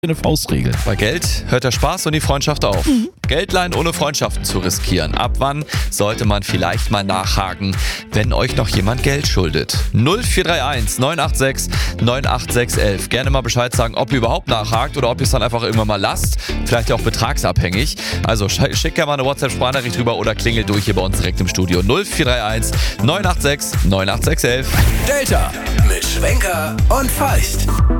eine Faustregel. Bei Geld hört der Spaß und die Freundschaft auf. Geld leihen ohne Freundschaften zu riskieren. Ab wann sollte man vielleicht mal nachhaken, wenn euch noch jemand Geld schuldet? 0431 986 98611. Gerne mal Bescheid sagen, ob ihr überhaupt nachhakt oder ob ihr es dann einfach irgendwann mal lasst. Vielleicht ja auch betragsabhängig. Also schickt gerne mal eine WhatsApp-Sprachnachricht rüber oder klingelt durch hier bei uns direkt im Studio. 0431 986 98611. Delta mit Schwenker und Feist.